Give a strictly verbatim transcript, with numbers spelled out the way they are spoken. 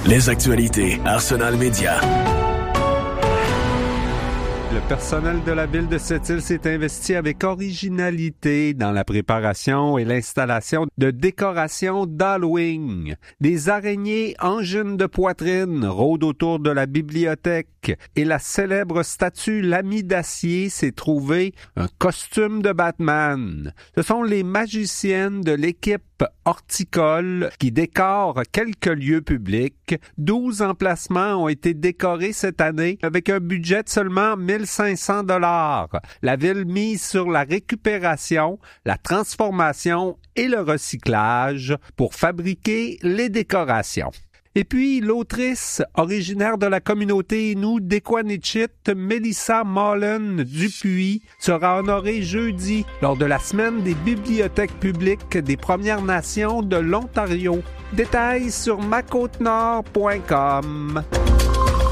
Les actualités Arsenal Média. Le personnel de la ville de Sept-Îles s'est investi avec originalité dans la préparation et l'installation de décorations d'Halloween. Des araignées angines de poitrine rôdent autour de la bibliothèque et la célèbre statue L'Ami d'acier s'est trouvée un costume de Batman. Ce sont les magiciennes de l'équipe horticole qui décorent quelques lieux publics. douze emplacements ont été décorés cette année avec un budget de seulement mille cinq cents dollars. La ville mise sur la récupération, la transformation et le recyclage pour fabriquer les décorations. Et puis, l'autrice originaire de la communauté Innu d'Equanichit, Mélissa Mullen Dupuis, sera honorée jeudi lors de la semaine des bibliothèques publiques des Premières Nations de l'Ontario. Détails sur ma côte nord point com.